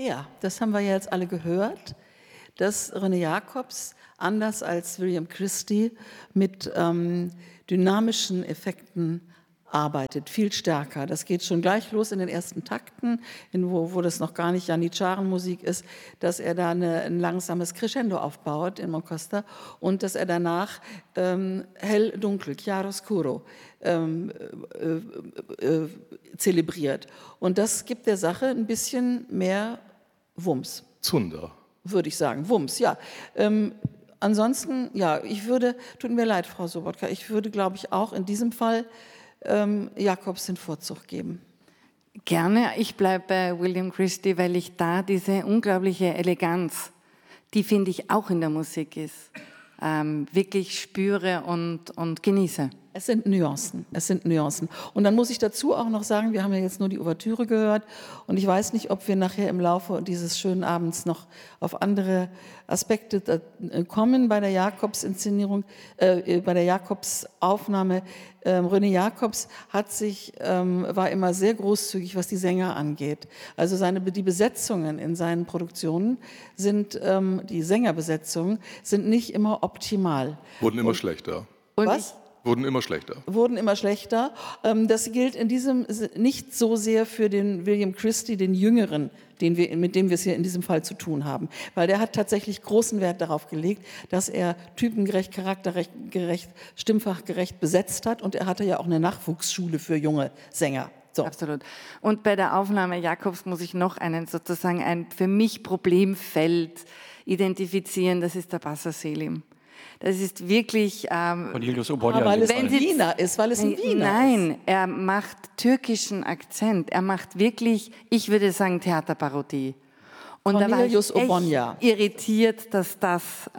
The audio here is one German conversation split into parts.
her. Das haben wir ja jetzt alle gehört, dass René Jacobs, anders als William Christie, mit dynamischen Effekten arbeitet, viel stärker. Das geht schon gleich los in den ersten Takten, wo das noch gar nicht Janitscharenmusik ist, dass er da ein langsames Crescendo aufbaut in Moncosta und dass er danach hell-dunkel, chiaroscuro, zelebriert. Und das gibt der Sache ein bisschen mehr Wumms. Zunder. Würde ich sagen, Wumms, ja. Ansonsten, ja, tut mir leid, Frau Sobotka, ich würde, glaube ich, auch in diesem Fall Jacobs den Vorzug geben. Gerne, ich bleibe bei William Christie, weil ich da diese unglaubliche Eleganz, die finde ich auch in der Musik ist, wirklich spüre und genieße. Es sind Nuancen. Und dann muss ich dazu auch noch sagen, wir haben ja jetzt nur die Ouvertüre gehört und ich weiß nicht, ob wir nachher im Laufe dieses schönen Abends noch auf andere Aspekte kommen bei der Jacobs-Inszenierung, bei der Jacobs-Aufnahme. René Jacobs war immer sehr großzügig, was die Sänger angeht. Also die Besetzungen in seinen Produktionen die Sängerbesetzungen sind nicht immer optimal. Wurden immer schlechter. Was? Wurden immer schlechter. Das gilt in diesem nicht so sehr für den William Christie, den Jüngeren, mit dem wir es hier in diesem Fall zu tun haben. Weil der hat tatsächlich großen Wert darauf gelegt, dass er typengerecht, charaktergerecht, stimmfachgerecht besetzt hat. Und er hatte ja auch eine Nachwuchsschule für junge Sänger. So. Absolut. Und bei der Aufnahme Jacobs muss ich noch ein für mich Problemfeld identifizieren, das ist der Bassa Selim. Das ist wirklich... Cornelius Obonia. Weil es ein Wiener ist. Nein, er macht türkischen Akzent. Er macht wirklich, ich würde sagen, Theaterparodie. Und Cornelius da war ich Obonia. Irritiert, dass das...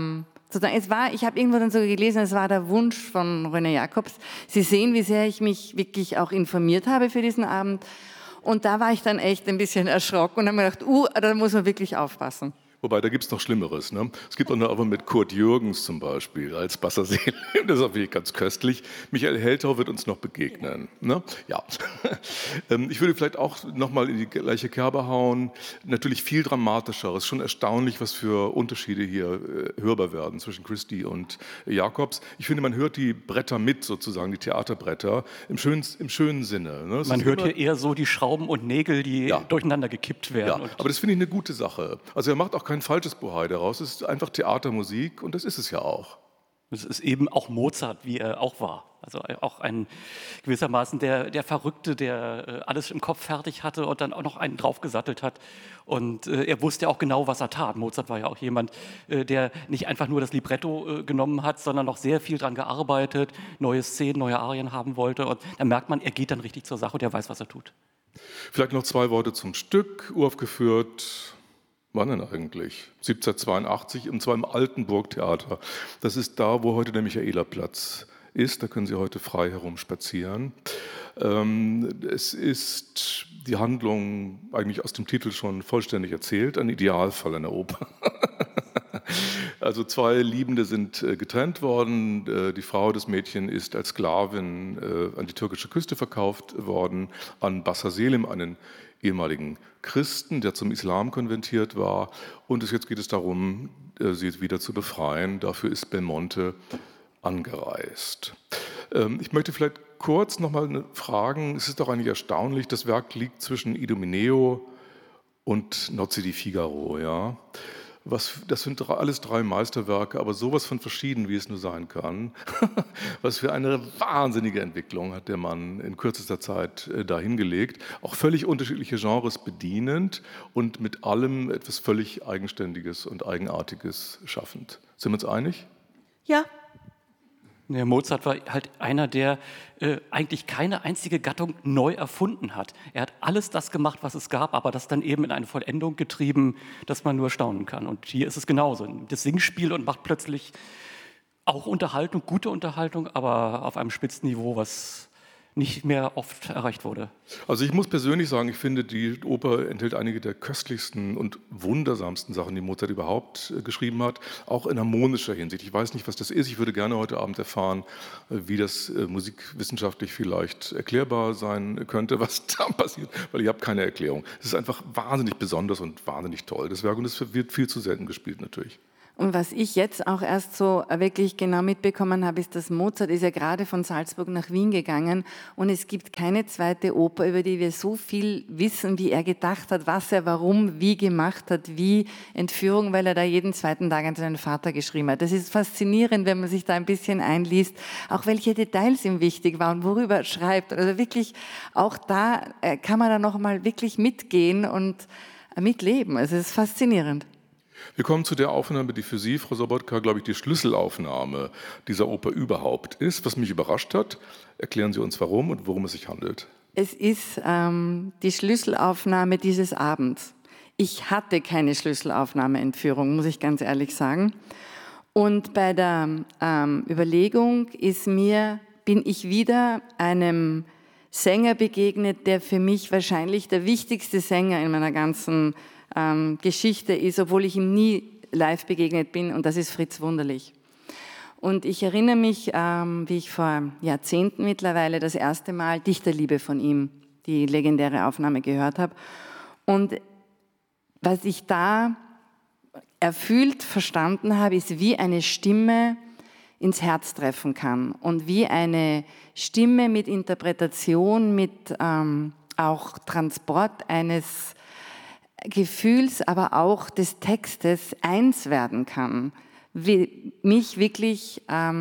ich habe irgendwo dann so gelesen, es war der Wunsch von René Jacobs. Sie sehen, wie sehr ich mich wirklich auch informiert habe für diesen Abend. Und da war ich dann echt ein bisschen erschrocken und habe mir gedacht, da muss man wirklich aufpassen. Wobei, da gibt es noch Schlimmeres. Ne? Es gibt auch noch mit Kurt Jürgens zum Beispiel als Bassa Selim. Das ist auch wirklich ganz köstlich. Michael Heltau wird uns noch begegnen. Ne? Ja. Ich würde vielleicht auch nochmal in die gleiche Kerbe hauen. Natürlich viel dramatischer. Es ist schon erstaunlich, was für Unterschiede hier hörbar werden zwischen Christie und Jacobs. Ich finde, man hört die Bretter mit, sozusagen, die Theaterbretter, im schönen Sinne. Ne? Man hört hier eher so die Schrauben und Nägel, die durcheinander gekippt werden. Ja, aber das finde ich eine gute Sache. Also er macht auch kein falsches Bohai daraus. Es ist einfach Theatermusik und das ist es ja auch. Es ist eben auch Mozart, wie er auch war. Also auch ein gewissermaßen der Verrückte, der alles im Kopf fertig hatte und dann auch noch einen draufgesattelt hat. Und er wusste auch genau, was er tat. Mozart war ja auch jemand, der nicht einfach nur das Libretto genommen hat, sondern noch sehr viel daran gearbeitet, neue Szenen, neue Arien haben wollte. Und da merkt man, er geht dann richtig zur Sache und er weiß, was er tut. Vielleicht noch 2 Worte zum Stück, uraufgeführt. Wann denn eigentlich? 1782, und zwar im Alten Burgtheater. Das ist da, wo heute der Michaelerplatz ist. Da können Sie heute frei herumspazieren. Es ist die Handlung eigentlich aus dem Titel schon vollständig erzählt, ein Idealfall einer Oper. Also 2 Liebende sind getrennt worden. Die Frau des Mädchen ist als Sklavin an die türkische Küste verkauft worden, an Bassa Selim, einen ehemaligen Christen, der zum Islam konvertiert war. Und jetzt geht es darum, sie wieder zu befreien. Dafür ist Belmonte angereist. Ich möchte vielleicht kurz nochmal fragen, es ist doch eigentlich erstaunlich, das Werk liegt zwischen Idomeneo und Nozze di Figaro. Ja? Das sind alles 3 Meisterwerke, aber sowas von verschieden, wie es nur sein kann. Was für eine wahnsinnige Entwicklung hat der Mann in kürzester Zeit dahingelegt. Auch völlig unterschiedliche Genres bedienend und mit allem etwas völlig Eigenständiges und Eigenartiges schaffend. Sind wir uns einig? Ja. Der Mozart war halt einer, der eigentlich keine einzige Gattung neu erfunden hat. Er hat alles das gemacht, was es gab, aber das dann eben in eine Vollendung getrieben, dass man nur staunen kann. Und hier ist es genauso. Das Singspiel und macht plötzlich auch Unterhaltung, gute Unterhaltung, aber auf einem Spitzenniveau, was nicht mehr oft erreicht wurde. Also ich muss persönlich sagen, ich finde, die Oper enthält einige der köstlichsten und wundersamsten Sachen, die Mozart überhaupt geschrieben hat, auch in harmonischer Hinsicht. Ich weiß nicht, was das ist. Ich würde gerne heute Abend erfahren, wie das musikwissenschaftlich vielleicht erklärbar sein könnte, was da passiert, weil ich habe keine Erklärung. Es ist einfach wahnsinnig besonders und wahnsinnig toll, das Werk, und es wird viel zu selten gespielt natürlich. Und was ich jetzt auch erst so wirklich genau mitbekommen habe, ist, dass Mozart ist ja gerade von Salzburg nach Wien gegangen und es gibt keine zweite Oper, über die wir so viel wissen, wie er gedacht hat, was er warum, wie gemacht hat, wie Entführung, weil er da jeden zweiten Tag an seinen Vater geschrieben hat. Das ist faszinierend, wenn man sich da ein bisschen einliest, auch welche Details ihm wichtig waren, worüber er schreibt. Also wirklich, auch da kann man da noch mal wirklich mitgehen und mitleben. Also es ist faszinierend. Wir kommen zu der Aufnahme, die für Sie, Frau Sobotka, glaube ich, die Schlüsselaufnahme dieser Oper überhaupt ist. Was mich überrascht hat, erklären Sie uns warum und worum es sich handelt. Es ist die Schlüsselaufnahme dieses Abends. Ich hatte keine Schlüsselaufnahmeentführung, muss ich ganz ehrlich sagen. Und bei der Überlegung bin ich wieder einem Sänger begegnet, der für mich wahrscheinlich der wichtigste Sänger in meiner ganzen Geschichte ist, obwohl ich ihm nie live begegnet bin, und das ist Fritz Wunderlich. Und ich erinnere mich, wie ich vor Jahrzehnten mittlerweile das erste Mal Dichterliebe von ihm, die legendäre Aufnahme, gehört habe. Und was ich da erfüllt verstanden habe, ist, wie eine Stimme ins Herz treffen kann und wie eine Stimme mit Interpretation, mit auch Transport eines Gefühls, aber auch des Textes eins werden kann. Mich wirklich,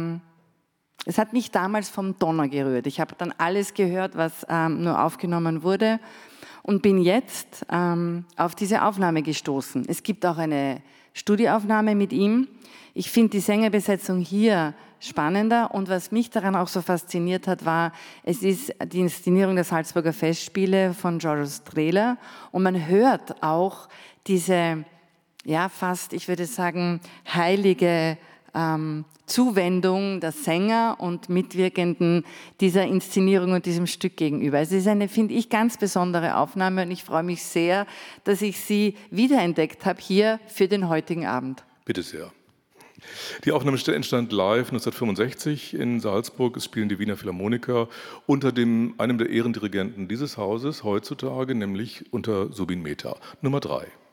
es hat mich damals vom Donner gerührt. Ich habe dann alles gehört, was nur aufgenommen wurde, und bin jetzt auf diese Aufnahme gestoßen. Es gibt auch eine Studioaufnahme mit ihm. Ich finde die Sängerbesetzung hier spannender, und was mich daran auch so fasziniert hat, war, es ist die Inszenierung der Salzburger Festspiele von Giorgio Strehler, und man hört auch diese, fast, ich würde sagen, heilige Zuwendung der Sänger und Mitwirkenden dieser Inszenierung und diesem Stück gegenüber. Es ist eine, finde ich, ganz besondere Aufnahme, und ich freue mich sehr, dass ich sie wiederentdeckt habe hier für den heutigen Abend. Bitte sehr. Die Aufnahme entstand live 1965 in Salzburg. Es spielen die Wiener Philharmoniker unter einem der Ehrendirigenten dieses Hauses heutzutage, nämlich unter Subin Mehta, Nummer 3.